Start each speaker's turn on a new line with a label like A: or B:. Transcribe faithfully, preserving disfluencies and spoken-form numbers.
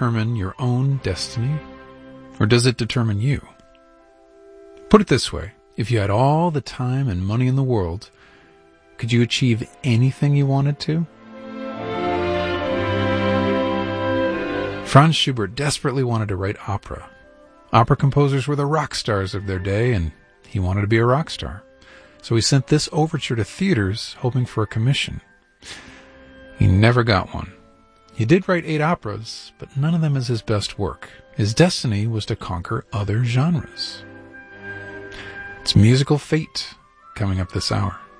A: determine your own destiny, or does it determine you? Put it this way, if you had all the time and money in the world, could you achieve anything you wanted to? Franz Schubert desperately wanted to write opera. Opera composers were the rock stars of their day, and he wanted to be a rock star. So he sent this overture to theaters, hoping for a commission. He never got one. He did write eight operas, but none of them is his best work. His destiny was to conquer other genres. It's Musical Fate coming up this hour.